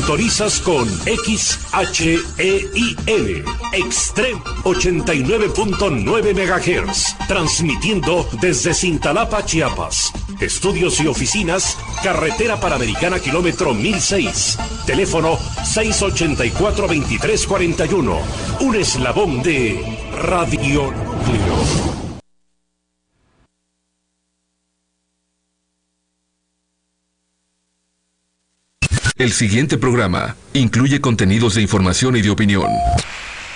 Sintonizas con XHEIL, Extreme 89.9 MHz, transmitiendo desde Cintalapa, Chiapas. Estudios y oficinas, Carretera Panamericana, kilómetro 1006. Teléfono 684-2341. Un eslabón de Radio Núcleo. El siguiente programa incluye contenidos de información y de opinión.